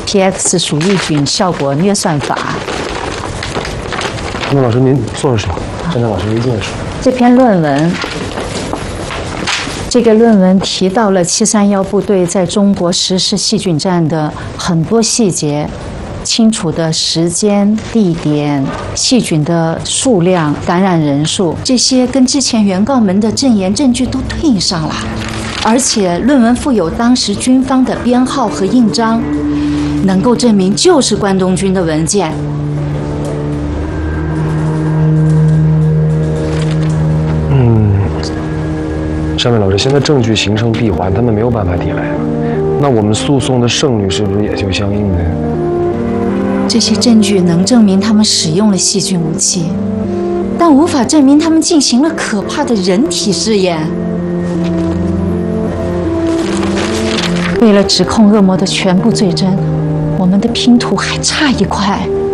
PX 鼠疫菌效果虐算法。 那老师，您说说什么？站在老师微信说。 这篇论文，这个论文提到了731部队在中国实施细菌战的很多细节。清楚的时间、地点、细菌的数量、感染人数，这些跟之前原告们的证言证据都对应上了，而且论文附有当时军方的编号和印章，能够证明就是关东军的文件。 上面老师，现在证据形成闭环，他们没有办法抵赖了，那我们诉讼的胜率是不是也就相应的？ 这些证据能证明他们使用了细菌武器，但无法证明他们进行了可怕的人体试验。为了指控恶魔的全部罪证，我们的拼图还差一块。